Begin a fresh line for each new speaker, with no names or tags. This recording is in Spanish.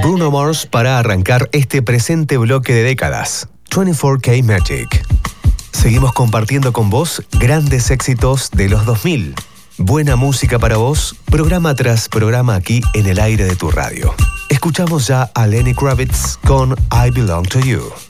Bruno Mars para arrancar este presente bloque de décadas. 24K Magic. Seguimos compartiendo con vos grandes éxitos de los 2000. Buena música para vos, programa tras programa aquí en el aire de tu radio. Escuchamos ya a Lenny Kravitz con I Belong to You.